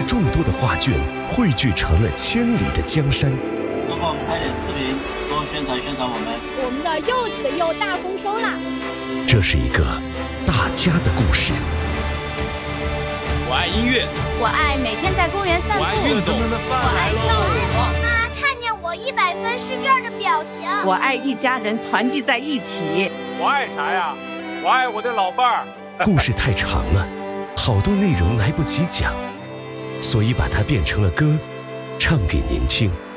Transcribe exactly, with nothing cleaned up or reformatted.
众多的画卷汇聚成了千里的江山。 之后我们拍点视频，多宣传宣传我们。 我们的柚子又大丰收了。 这是一个大家的故事。 我爱音乐， 我爱每天在公园散步。 我爱运动， 我爱跳舞。 妈看见我一百分试卷的表情。 我爱一家人团聚在一起。 我爱啥呀？我爱我的老伴儿。 故事太长了，好多内容来不及讲，所以把它变成了歌，唱给您听。